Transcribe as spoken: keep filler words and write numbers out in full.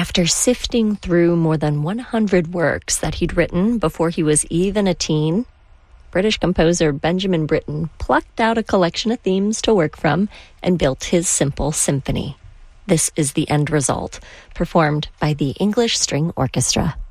After sifting through more than one hundred works that he'd written before he was even a teen, British composer Benjamin Britten plucked out a collection of themes to work from and built his simple symphony. This is the end result, performed by the English String Orchestra.